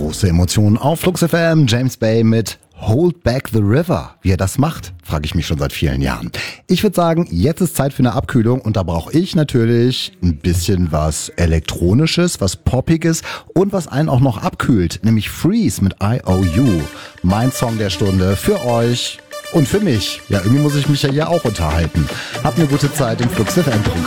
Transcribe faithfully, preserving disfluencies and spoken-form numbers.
Große Emotionen auf Flux F M. James Bay mit Hold Back the River. Wie er das macht, frage ich mich schon seit vielen Jahren. Ich würde sagen, jetzt ist Zeit für eine Abkühlung und da brauche ich natürlich ein bisschen was Elektronisches, was Poppiges und was einen auch noch abkühlt, nämlich Freeze mit I O U. Mein Song der Stunde für euch und für mich. Ja, irgendwie muss ich mich ja hier auch unterhalten. Habt eine gute Zeit im Flux F M Programm.